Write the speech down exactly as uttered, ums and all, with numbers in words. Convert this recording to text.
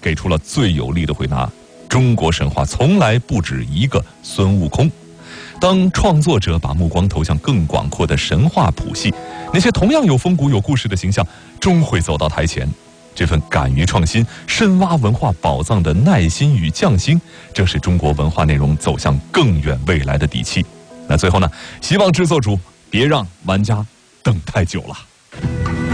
给出了最有力的回答：中国神话从来不止一个孙悟空。当创作者把目光投向更广阔的神话谱系，那些同样有风骨有故事的形象终会走到台前。这份敢于创新、深挖文化宝藏的耐心与匠心，正是中国文化内容走向更远未来的底气。那最后呢，希望制作组别让玩家等太久了。